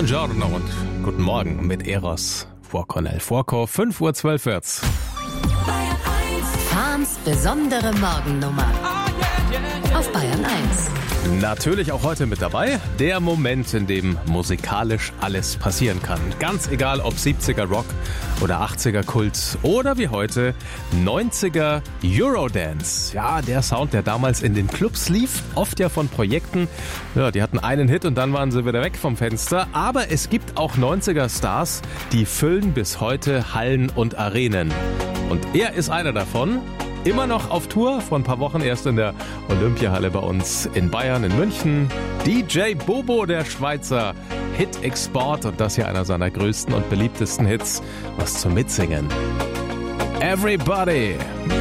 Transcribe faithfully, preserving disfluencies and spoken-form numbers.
Buongiorno und guten Morgen mit Eros vor Cornel Vorko. fünf Uhr zwölf wird's. Fahns besondere Morgennummer auf Bayern eins. Natürlich auch heute mit dabei, der Moment, in dem musikalisch alles passieren kann. Ganz egal, ob siebziger Rock oder achtziger Kult oder wie heute neunziger Eurodance. Ja, der Sound, der damals in den Clubs lief, oft ja von Projekten. Ja, die hatten einen Hit und dann waren sie wieder weg vom Fenster. Aber es gibt auch neunziger Stars, die füllen bis heute Hallen und Arenen. Und er ist einer davon. Immer noch auf Tour, vor ein paar Wochen erst in der Olympiahalle bei uns in Bayern, in München. D J Bobo, der Schweizer Hit-Export, und das hier einer seiner größten und beliebtesten Hits. Was zum Mitsingen. Everybody!